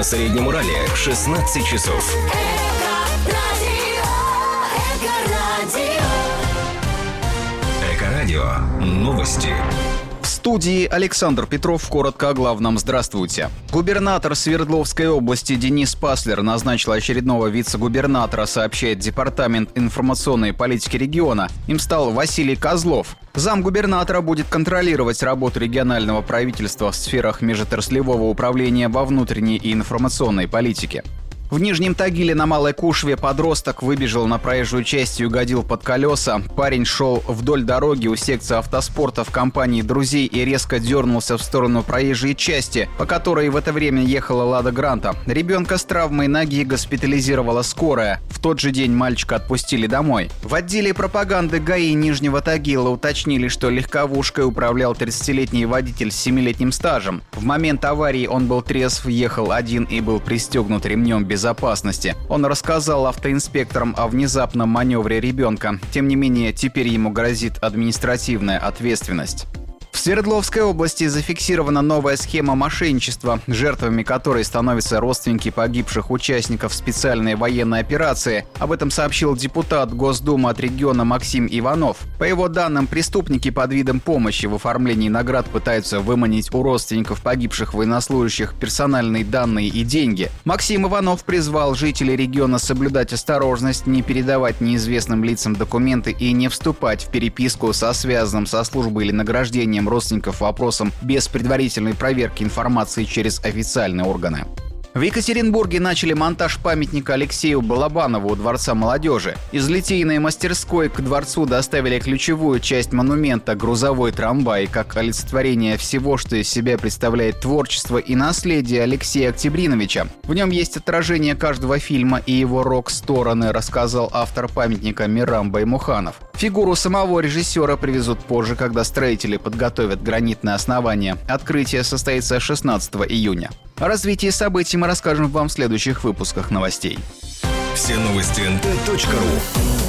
На Среднем Урале 16 часов. Эко-радио. Новости. В студии Александр Петров. Коротко о главном. Здравствуйте. Губернатор Свердловской области Денис Паслер назначил очередного вице-губернатора, сообщает Департамент информационной политики региона. Им стал Василий Козлов. Замгубернатора будет контролировать работу регионального правительства в сферах межотраслевого управления во внутренней и информационной политике. В Нижнем Тагиле на Малой Кушве подросток выбежал на проезжую часть и угодил под колеса. Парень шел вдоль дороги у секции автоспорта в компании друзей и резко дернулся в сторону проезжей части, по которой в это время ехала «Лада Гранта». Ребенка с травмой ноги госпитализировала скорая. В тот же день мальчика отпустили домой. В отделе пропаганды ГАИ Нижнего Тагила уточнили, что легковушкой управлял 30-летний водитель с 7-летним стажем. В момент аварии он был трезв, ехал один и был пристегнут ремнем безопасности. Он рассказал автоинспекторам о внезапном маневре ребенка. Тем не менее, теперь ему грозит административная ответственность. В Свердловской области зафиксирована новая схема мошенничества, жертвами которой становятся родственники погибших участников специальной военной операции. Об этом сообщил депутат Госдумы от региона Максим Иванов. По его данным, преступники под видом помощи в оформлении наград пытаются выманить у родственников погибших военнослужащих персональные данные и деньги. Максим Иванов призвал жителей региона соблюдать осторожность, не передавать неизвестным лицам документы и не вступать в переписку со связанным со службой или награждением родственников вопросом без предварительной проверки информации через официальные органы. В Екатеринбурге начали монтаж памятника Алексею Балабанову у Дворца молодежи. Из литейной мастерской к дворцу доставили ключевую часть монумента – грузовой трамвай, как олицетворение всего, что из себя представляет творчество и наследие Алексея Октябриновича. В нем есть отражение каждого фильма и его рок-стороны, рассказал автор памятника Мирам Баймуханов. Фигуру самого режиссера привезут позже, когда строители подготовят гранитное основание. Открытие состоится 16 июня. О развитии событий мы расскажем вам в следующих выпусках новостей. Все новости nt.ru.